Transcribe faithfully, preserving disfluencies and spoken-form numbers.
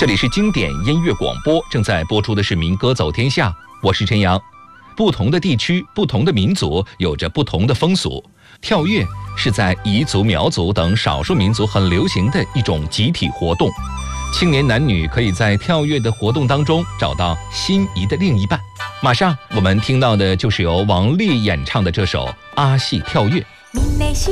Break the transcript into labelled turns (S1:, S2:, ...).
S1: 这里是经典音乐广播，正在播出的是民歌走天下，我是陈阳。不同的地区、不同的民族有着不同的风俗，跳跃是在彝族、苗族等少数民族很流行的一种集体活动。青年男女可以在跳跃的活动当中找到心仪的另一半。马上我们听到的就是由王丽演唱的这首《阿戏跳跃》。